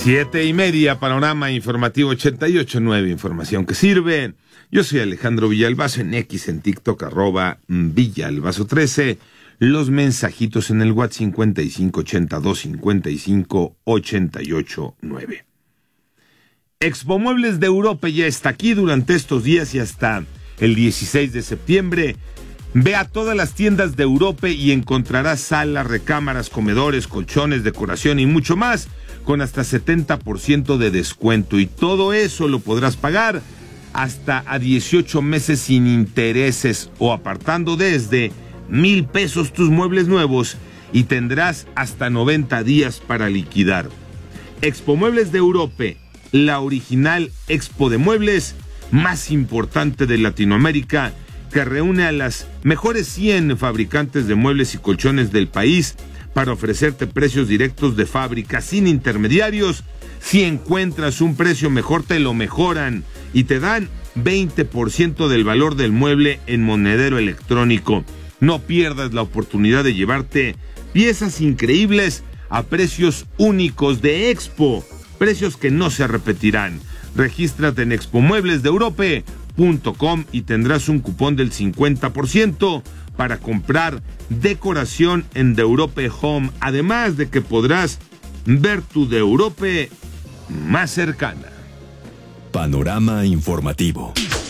7:30, Panorama Informativo 88.9, información que sirve. Yo soy Alejandro Villalbazo, en X, en TikTok, @Villalbazo13. Los mensajitos en el WhatsApp 5582558889. Expo Muebles de Europa ya está aquí durante estos días y hasta el 16 de septiembre. Ve a todas las tiendas de Europa y encontrarás salas, recámaras, comedores, colchones, decoración y mucho más, con hasta 70% de descuento. Y todo eso lo podrás pagar hasta a 18 meses sin intereses o apartando desde 1,000 pesos tus muebles nuevos y tendrás hasta 90 días para liquidar. Expo Muebles de Europa, la original expo de muebles más importante de Latinoamérica, que reúne a las mejores 100 fabricantes de muebles y colchones del país para ofrecerte precios directos de fábrica sin intermediarios. Si encuentras un precio mejor, te lo mejoran y te dan 20% del valor del mueble en monedero electrónico. No pierdas la oportunidad de llevarte piezas increíbles a precios únicos de Expo, precios que no se repetirán. Regístrate en expomueblesdeeurope.com y tendrás un cupón del 50% para comprar decoración en The Europe Home, además de que podrás ver tu The Europe más cercana. Panorama Informativo.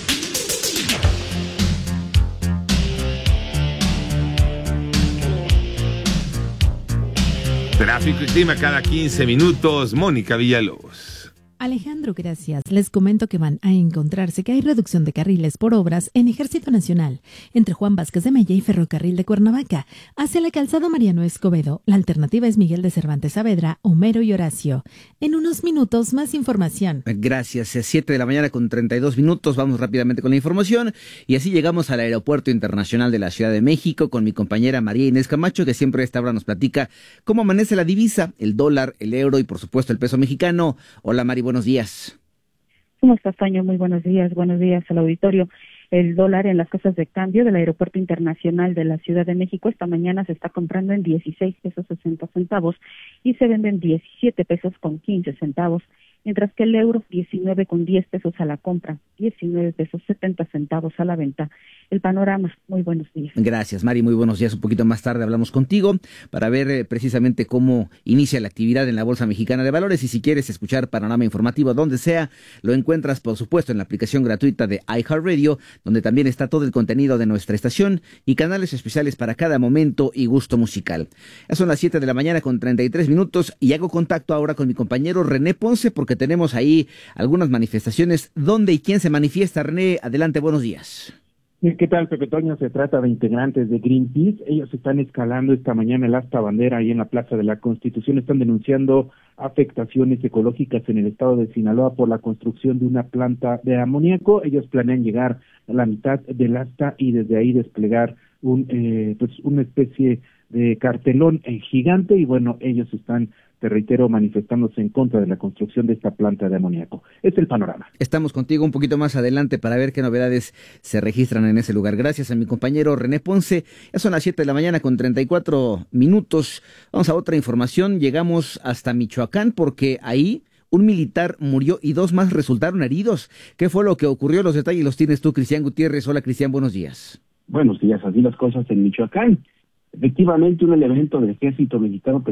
Tráfico y clima cada 15 minutos. Mónica Villalobos. Alejandro, gracias. Les comento que van a encontrarse que hay reducción de carriles por obras en Ejército Nacional, entre Juan Vázquez de Mella y Ferrocarril de Cuernavaca, hacia la calzada Mariano Escobedo. La alternativa es Miguel de Cervantes Saavedra, Homero y Horacio. En unos minutos, más información. Gracias. 7:32 a.m. Vamos rápidamente con la información y así llegamos al Aeropuerto Internacional de la Ciudad de México con mi compañera María Inés Camacho, que siempre a esta hora nos platica cómo amanece la divisa, el dólar, el euro y por supuesto el peso mexicano. Hola Mari, buenos días. ¿Cómo estás, Toño? Muy buenos días al auditorio. El dólar en las casas de cambio del Aeropuerto Internacional de la Ciudad de México esta mañana se está comprando en 16 pesos 60 centavos y se vende en 17 pesos con 15 centavos, mientras que el euro 19 con 10 pesos a la compra, 19 pesos 70 centavos a la venta. El panorama, muy buenos días. Gracias, Mari, muy buenos días. Un poquito más tarde hablamos contigo para ver precisamente cómo inicia la actividad en la Bolsa Mexicana de Valores, y si quieres escuchar Panorama Informativo donde sea, lo encuentras por supuesto en la aplicación gratuita de iHeartRadio, donde también está todo el contenido de nuestra estación y canales especiales para cada momento y gusto musical. Ya son las 7:33 a.m. y hago contacto ahora con mi compañero René Ponce porque tenemos ahí algunas manifestaciones. ¿Dónde y quién se manifiesta? René, adelante, buenos días. ¿Qué tal, Pepe Toño? Se trata de integrantes de Greenpeace. Ellos están escalando esta mañana el asta bandera ahí en la Plaza de la Constitución. Están denunciando afectaciones ecológicas en el estado de Sinaloa por la construcción de una planta de amoníaco. Ellos planean llegar a la mitad del asta y desde ahí desplegar una especie de cartelón gigante. Y bueno, ellos están, te reitero, manifestándose en contra de la construcción de esta planta de amoníaco. Es el panorama. Estamos contigo un poquito más adelante para ver qué novedades se registran en ese lugar. Gracias a mi compañero René Ponce. Ya son las 7:34 a.m. Vamos a otra información. Llegamos hasta Michoacán porque ahí un militar murió y 2 más resultaron heridos. ¿Qué fue lo que ocurrió? Los detalles los tienes tú, Cristian Gutiérrez. Hola, Cristian, buenos días. Buenos días, así las cosas en Michoacán. Efectivamente, un elemento del ejército mexicano